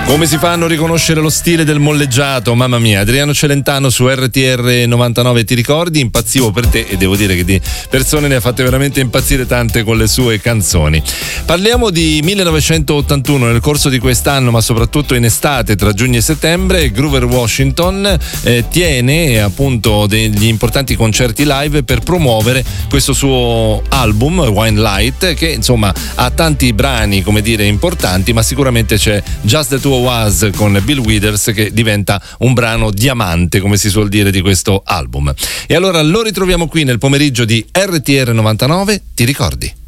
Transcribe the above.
Come si fa a non riconoscere lo stile del molleggiato? Mamma mia, Adriano Celentano su RTR 99, ti ricordi? Impazzivo per te, e devo dire che di persone ne ha fatte veramente impazzire tante con le sue canzoni. Parliamo di 1981. Nel corso di quest'anno, ma soprattutto in estate, tra giugno e settembre, Grover Washington tiene appunto degli importanti concerti live per promuovere questo suo album Wine Light, che insomma ha tanti brani, come dire, importanti, ma sicuramente c'è Just the Two of Us con Bill Withers che diventa un brano diamante, come si suol dire, di questo album. E allora lo ritroviamo qui nel pomeriggio di RTR 99, ti ricordi?